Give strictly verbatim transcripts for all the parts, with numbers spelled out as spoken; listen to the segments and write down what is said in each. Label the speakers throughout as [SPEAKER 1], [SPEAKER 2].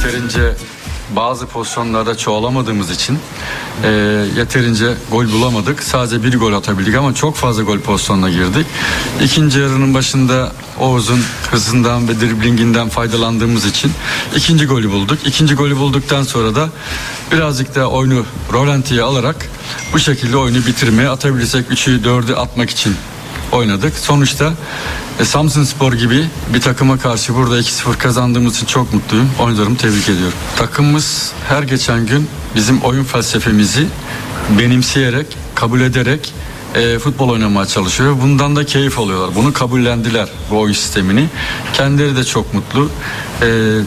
[SPEAKER 1] yeterince bazı pozisyonlarda çoğalamadığımız için e, yeterince gol bulamadık. Sadece bir gol atabildik ama çok fazla gol pozisyonuna girdik. İkinci yarının başında Oğuz'un hızından ve driblinginden faydalandığımız için ikinci golü bulduk. İkinci golü bulduktan sonra da birazcık daha oyunu rolantiye alarak bu şekilde oyunu bitirmeye, atabilirsek üçü dördü atmak için oynadık. Sonuçta e, Samsunspor gibi bir takıma karşı burada iki sıfır kazandığımız için çok mutluyum. Oyuncularımı tebrik ediyorum. Takımımız her geçen gün bizim oyun felsefemizi benimseyerek, kabul ederek e, futbol oynamaya çalışıyor. Bundan da keyif alıyorlar. Bunu kabullendiler, bu oyun sistemini. Kendileri de çok mutlu. E,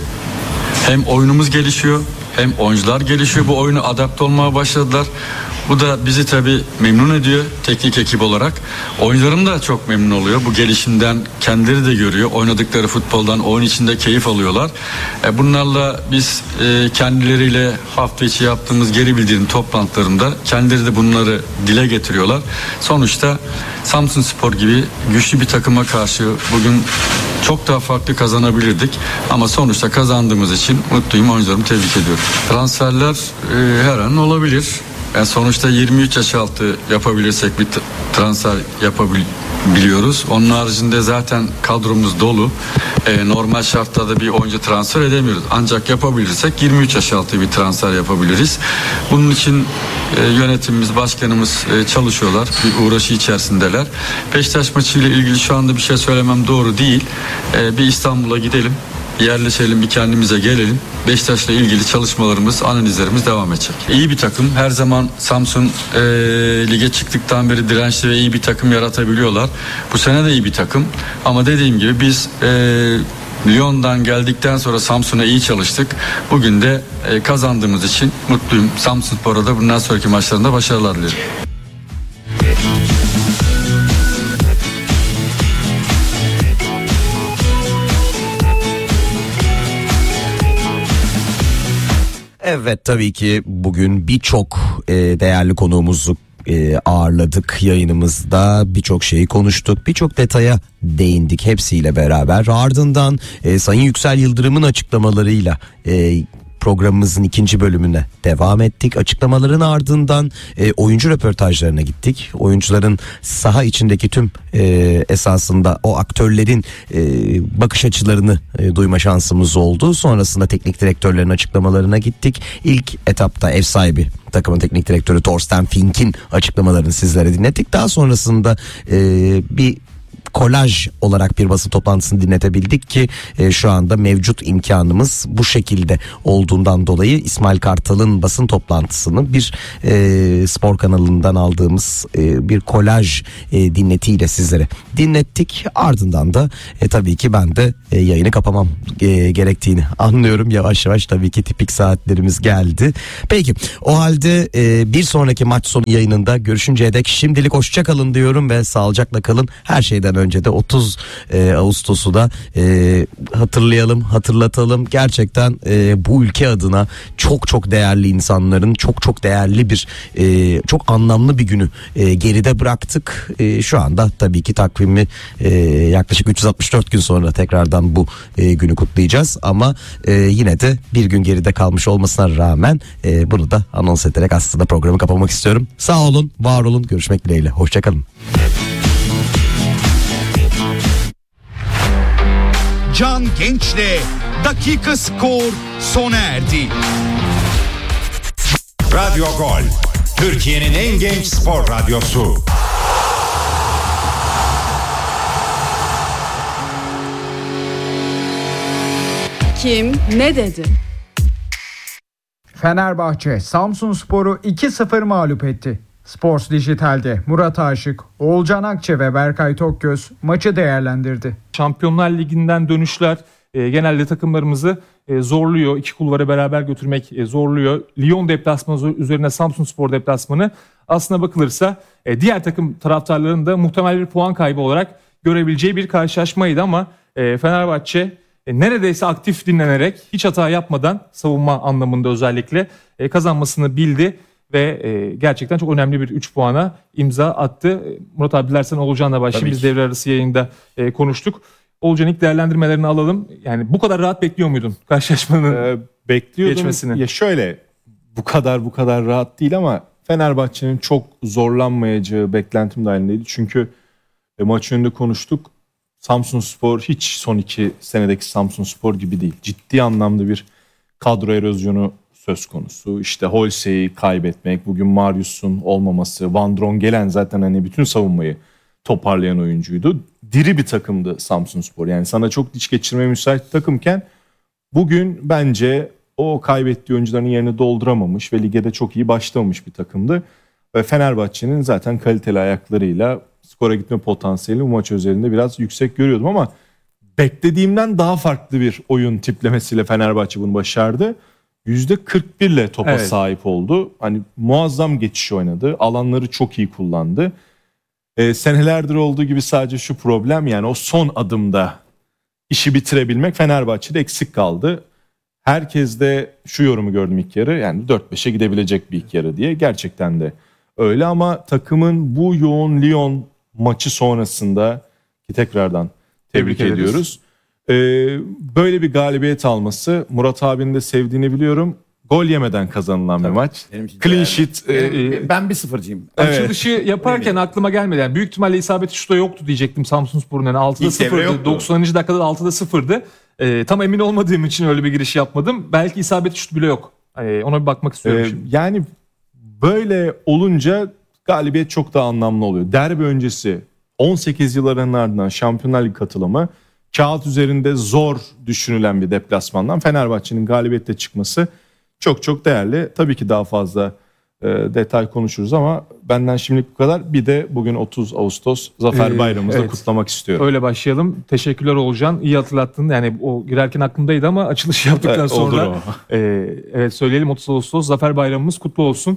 [SPEAKER 1] hem oyunumuz gelişiyor, hem oyuncular gelişiyor. Bu oyuna adapte olmaya başladılar. Bu da bizi tabii memnun ediyor teknik ekip olarak. Oyuncularım da çok memnun oluyor. Bu gelişimden kendileri de görüyor. Oynadıkları futboldan oyun içinde keyif alıyorlar. E bunlarla biz e, kendileriyle hafta içi yaptığımız geri bildirim toplantılarında kendileri de bunları dile getiriyorlar. Sonuçta Samsunspor gibi güçlü bir takıma karşı bugün çok daha farklı kazanabilirdik. Ama sonuçta kazandığımız için mutluyum. Oyuncularımı tebrik ediyorum. Transferler e, her an olabilir. Yani sonuçta yirmi üç yaş altı yapabilirsek bir transfer yapabiliyoruz. Onun haricinde zaten kadromuz dolu. Ee, normal şartlarda bir oyuncu transfer edemiyoruz. Ancak yapabilirsek yirmi üç yaş altı bir transfer yapabiliriz. Bunun için e, yönetimimiz, başkanımız e, çalışıyorlar. Bir uğraşı içerisindeler. Beşiktaş maçıyla ilgili şu anda bir şey söylemem doğru değil. E, bir İstanbul'a gidelim. Yerleşelim, bir kendimize gelelim. Beşiktaş'la ilgili çalışmalarımız, analizlerimiz devam edecek. İyi bir takım. Her zaman Samsun e, lige çıktıktan beri dirençli ve iyi bir takım yaratabiliyorlar. Bu sene de iyi bir takım. Ama dediğim gibi biz e, Lyon'dan geldikten sonra Samsun'a iyi çalıştık. Bugün de e, kazandığımız için mutluyum. Samsunspor'a da bundan sonraki maçlarında başarılar dilerim.
[SPEAKER 2] Evet, tabii ki bugün birçok e, değerli konuğumuzu e, ağırladık yayınımızda, birçok şeyi konuştuk, birçok detaya değindik hepsiyle beraber. Ardından e, Sayın Yüksel Yıldırım'ın açıklamalarıyla e, programımızın ikinci bölümüne devam ettik. Açıklamaların ardından e, oyuncu röportajlarına gittik. Oyuncuların saha içindeki tüm e, esasında o aktörlerin e, bakış açılarını e, duyma şansımız oldu. Sonrasında teknik direktörlerin açıklamalarına gittik. İlk etapta ev sahibi takımın teknik direktörü Thorsten Fink'in açıklamalarını sizlere dinlettik. Daha sonrasında e, bir kolaj olarak bir basın toplantısını dinletebildik ki e, şu anda mevcut imkanımız bu şekilde olduğundan dolayı İsmail Kartal'ın basın toplantısını bir e, spor kanalından aldığımız e, bir kolaj e, dinletiyle sizlere dinlettik. Ardından da e, tabii ki ben de e, yayını kapamam e, gerektiğini anlıyorum. Yavaş yavaş tabii ki tipik saatlerimiz geldi. Peki o halde e, bir sonraki maç sonu yayınında görüşünceye dek şimdilik hoşça kalın diyorum ve sağlıcakla kalın. Her şeyden önce de otuz e, Ağustos'u da e, hatırlayalım, hatırlatalım. Gerçekten e, bu ülke adına çok çok değerli insanların çok çok değerli bir e, çok anlamlı bir günü e, geride bıraktık. E, şu anda tabii ki takvimi e, yaklaşık üç yüz altmış dört gün sonra tekrardan bu e, günü kutlayacağız ama e, yine de bir gün geride kalmış olmasına rağmen e, bunu da anons ederek aslında programı kapamak istiyorum. Sağ olun, var olun, görüşmek dileğiyle. Hoşçakalın.
[SPEAKER 3] Can Genç'le Dakika Skor sona erdi.
[SPEAKER 4] Radyo Gol, Türkiye'nin en genç spor radyosu.
[SPEAKER 5] Kim ne dedi?
[SPEAKER 6] Fenerbahçe Samsunspor'u iki sıfır mağlup etti. Sports Dijital'de Murat Aşık, Oğulcan Akçe ve Berkay Tokgöz maçı değerlendirdi.
[SPEAKER 7] Şampiyonlar Ligi'nden dönüşler e, genelde takımlarımızı e, zorluyor. İki kulvara beraber götürmek e, zorluyor. Lyon deplasmanı üzerine Samsunspor deplasmanı aslına bakılırsa e, diğer takım taraftarlarının da muhtemel bir puan kaybı olarak görebileceği bir karşılaşmaydı ama e, Fenerbahçe e, neredeyse aktif dinlenerek, hiç hata yapmadan savunma anlamında özellikle e, kazanmasını bildi. Ve e, gerçekten çok önemli bir üç puana imza attı. Murat abi dilersen Oğulcan'la başlayayım. Biz devre arası yayında e, konuştuk. Oğulcan, ilk değerlendirmelerini alalım. Yani bu kadar rahat bekliyor muydun karşılaşmanın?
[SPEAKER 8] Ee, bekliyordum.
[SPEAKER 7] Geçmesini.
[SPEAKER 8] Ya şöyle, bu kadar bu kadar rahat değil ama Fenerbahçe'nin çok zorlanmayacağı beklentim dahilindeydi. Çünkü e, maç önünde konuştuk. Samsunspor hiç son iki senedeki Samsunspor gibi değil. Ciddi anlamda bir kadro erozyonu söz konusu. İşte Holse'yi kaybetmek, bugün Marius'un olmaması, Van Drongelen zaten hani bütün savunmayı toparlayan oyuncuydu. Diri bir takımdı Samsunspor. Yani sana çok diş geçirmeye müsait takımken bugün bence o kaybettiği oyuncuların yerini dolduramamış ve lige de çok iyi başlamamış bir takımdı. Ve Fenerbahçe'nin zaten kaliteli ayaklarıyla skora gitme potansiyeli bu maç özelinde biraz yüksek görüyordum ama beklediğimden daha farklı bir oyun tiplemesiyle Fenerbahçe bunu başardı. yüzde kırk bir ile topa
[SPEAKER 7] Evet.
[SPEAKER 8] sahip oldu. Hani muazzam geçiş oynadı. Alanları çok iyi kullandı. Ee, senelerdir olduğu gibi sadece şu problem, yani o son adımda işi bitirebilmek Fenerbahçe'de eksik kaldı. Herkes de şu yorumu gördüm ilk yarı, yani dört beşe gidebilecek bir ilk yarı diye. Gerçekten de öyle ama takımın bu yoğun Lyon maçı sonrasında ki tekrardan tebrik,
[SPEAKER 7] Tebrik ederiz.
[SPEAKER 8] ediyoruz. Ee, böyle bir galibiyet alması, Murat abinin de sevdiğini biliyorum. Gol yemeden kazanılan bir maç.
[SPEAKER 9] Benim için
[SPEAKER 8] Clean
[SPEAKER 9] değerli.
[SPEAKER 8] sheet. e,
[SPEAKER 9] Benim- ben bir sıfırcıyım.
[SPEAKER 8] Evet.
[SPEAKER 7] Açılışı yaparken aklıma gelmedi. Yani büyük ihtimalle isabetli şutu yoktu diyecektim Samsunspor'un. Yani altıda
[SPEAKER 9] İlk devre
[SPEAKER 7] sıfırdı.
[SPEAKER 9] yoktu.
[SPEAKER 7] doksanıncı dakikada da altıda sıfırdı. Ee, tam emin olmadığım için öyle bir giriş yapmadım. Belki isabetli şut bile yok. Ee, ona bir bakmak istiyorum
[SPEAKER 8] Ee,
[SPEAKER 7] şimdi.
[SPEAKER 8] yani böyle olunca galibiyet çok daha anlamlı oluyor. Derbi öncesi on sekiz yılların ardından Şampiyonlar Ligi katılımı, kağıt üzerinde zor düşünülen bir deplasmandan Fenerbahçe'nin galibiyette çıkması çok çok değerli. Tabii ki daha fazla e, detay konuşuruz ama benden şimdilik bu kadar. Bir de bugün otuz Ağustos Zafer
[SPEAKER 7] Ee,
[SPEAKER 8] Bayramımızı da
[SPEAKER 7] evet.
[SPEAKER 8] kutlamak istiyorum.
[SPEAKER 7] Öyle başlayalım. Teşekkürler Oğulcan. İyi hatırlattın. Yani o girerken aklımdaydı ama açılış yaptıktan
[SPEAKER 8] Evet, olur
[SPEAKER 7] sonra
[SPEAKER 8] o.
[SPEAKER 7] e, evet söyleyelim, otuz Ağustos Zafer Bayramımız kutlu olsun.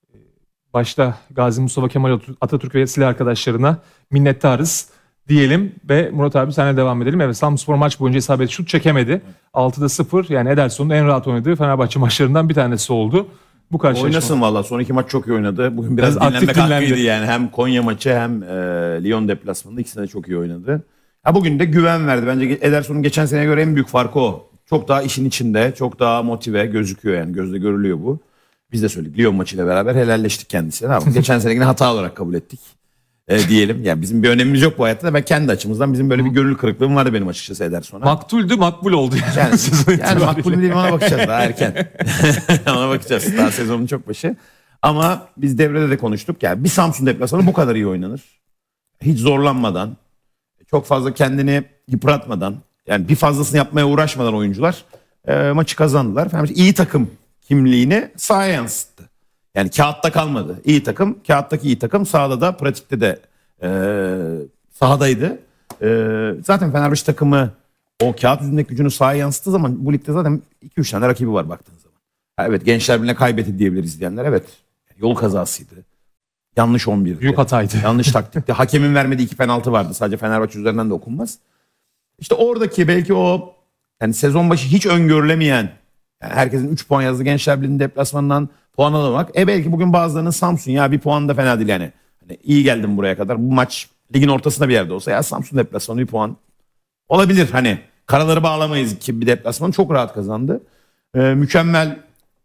[SPEAKER 7] Başta Gazi Mustafa Kemal Atatürk ve silah arkadaşlarına minnettarız diyelim ve Murat abi senle devam edelim. Evet, Samsunspor maç boyunca isabetli şut çekemedi. altıda sıfır, yani Ederson'un en rahat oynadığı Fenerbahçe maçlarından bir tanesi oldu. Bu karşılaşma.
[SPEAKER 9] Oynasın valla. Son iki maç çok iyi oynadı. Bugün biraz,
[SPEAKER 7] Biraz aktif
[SPEAKER 9] dinlenmek
[SPEAKER 7] dinlendi.
[SPEAKER 9] hakkıydı yani. Hem Konya maçı hem e, Lyon deplasmanında ikisinde de çok iyi oynadı. Ha, bugün de güven verdi. Bence Ederson'un geçen seneye göre en büyük farkı o. Çok daha işin içinde, çok daha motive gözüküyor yani. Gözde görülüyor bu. Biz de söyledik, Lyon maçıyla beraber helalleştik kendisine. Ama geçen senekini hata olarak kabul ettik. E, diyelim. Yani bizim bir önemimiz yok bu hayatta da ben kendi açımızdan bizim böyle bir gönül kırıklığım vardı benim açıkçası Ederson'a.
[SPEAKER 7] Maktuldü, makbul oldu yani.
[SPEAKER 9] Yani,
[SPEAKER 7] Sezon
[SPEAKER 9] yani
[SPEAKER 7] itibariyle.
[SPEAKER 9] makbul değil, ona bakacağız daha erken. Ona bakacağız. Daha sezonun çok başı. Ama biz devrede de konuştuk. Yani bir Samsun deplasmanı bu kadar iyi oynanır. Hiç zorlanmadan, çok fazla kendini yıpratmadan, yani bir fazlasını yapmaya uğraşmadan oyuncular e, maçı kazandılar. Fenerbahçe iyi takım kimliğini sahaya yansıttı. Yani kağıtta kalmadı. İyi takım, kağıttaki iyi takım sahada da, pratikte de e, sahadaydı. E, zaten Fenerbahçe takımı o kağıt yüzündeki gücünü sahaya yansıttığı zaman bu ligde zaten iki üç tane rakibi var baktığın zaman. Ha, evet, Gençler Birliği'ne kaybetti diyebiliriz diyenler. Evet, yol kazasıydı. Yanlış on birdi.
[SPEAKER 7] Büyük hataydı.
[SPEAKER 9] Yanlış taktikti. Hakemin vermediği iki penaltı vardı. Sadece Fenerbahçe üzerinden de okunmaz. İşte oradaki belki o yani sezon başı hiç öngörülemeyen, yani herkesin üç puan yazdığı Gençler Birliği'nin deplasmanından puan alamak. E belki bugün bazılarının Samsun ya bir puan da fena değil yani. Hani iyi geldim buraya kadar. Bu maç ligin ortasında bir yerde olsa ya Samsun deplasmanı bir puan olabilir. Hani karaları bağlamayız ki bir deplasmanı çok rahat kazandı. Ee, mükemmel